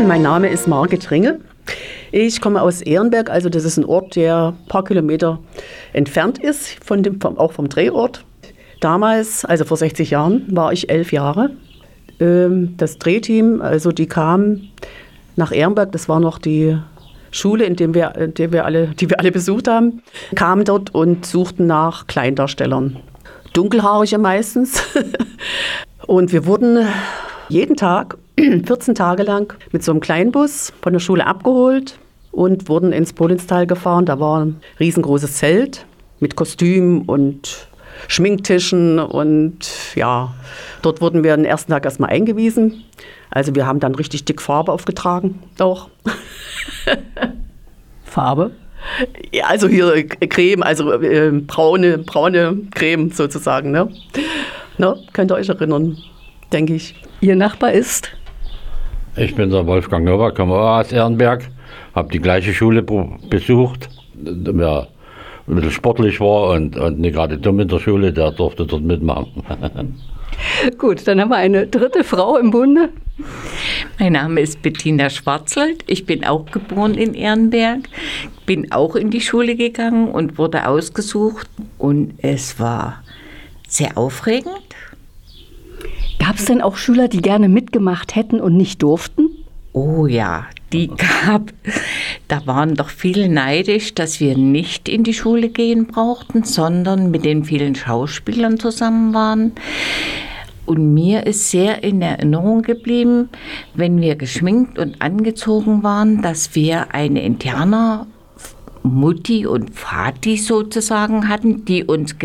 Mein Name ist Margit Ringe. Ich komme aus Ehrenberg, also das ist ein Ort, der ein paar Kilometer entfernt ist, auch vom Drehort. Damals, also vor 60 Jahren, war ich 11 Jahre. Das Drehteam, also die kamen nach Ehrenberg, das war noch die Schule, die wir alle besucht haben, kamen dort und suchten nach Kleindarstellern. Dunkelhaarige meistens. Und wir wurden jeden Tag, 14 Tage lang, mit so einem Kleinbus von der Schule abgeholt und wurden ins Polinstal gefahren. Da war ein riesengroßes Zelt mit Kostüm und Schminktischen und ja, dort wurden wir den ersten Tag erstmal eingewiesen. Also wir haben dann richtig dick Farbe aufgetragen, auch. Farbe? Ja, also hier Creme, also braune Creme sozusagen. Ne? Könnt ihr euch erinnern, denke ich. Ihr Nachbar ist? Ich bin der Wolfgang Nowak, komme aus Ehrenberg, habe die gleiche Schule besucht. Wer ein bisschen sportlich war und nicht gerade dumm in der Schule, der durfte dort mitmachen. Gut, dann haben wir eine dritte Frau im Bunde. Mein Name ist Bettina Schwarzelt. Ich bin auch geboren in Ehrenberg, bin auch in die Schule gegangen und wurde ausgesucht. Und es war sehr aufregend. Gab es denn auch Schüler, die gerne mitgemacht hätten und nicht durften? Oh ja, die gab. Da waren doch viele neidisch, dass wir nicht in die Schule gehen brauchten, sondern mit den vielen Schauspielern zusammen waren. Und mir ist sehr in Erinnerung geblieben, wenn wir geschminkt und angezogen waren, dass wir eine Indianer Mutti und Vati sozusagen hatten, die uns